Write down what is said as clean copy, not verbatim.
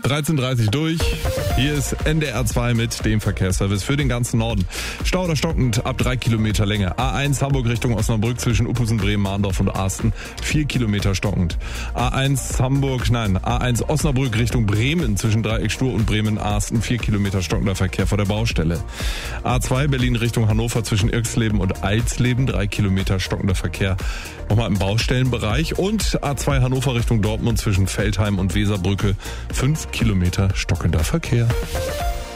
13:30 durch. Hier ist NDR 2 mit dem Verkehrsservice für den ganzen Norden. Stau oder stockend ab 3 Kilometer Länge. A1 Hamburg Richtung Osnabrück zwischen Uphusen, Bremen, Mahndorf und Asten 4 Kilometer stockend. A1 Osnabrück Richtung Bremen zwischen Dreieck Stur und Bremen-Asten 4 Kilometer stockender Verkehr vor der Baustelle. A2 Berlin Richtung Hannover zwischen Irxleben und Eilsleben 3 Kilometer stockender Verkehr nochmal im Baustellenbereich. Und A2 Hannover Richtung Dortmund zwischen Feldheim und Weserbrücke 5 Kilometer stockender Verkehr.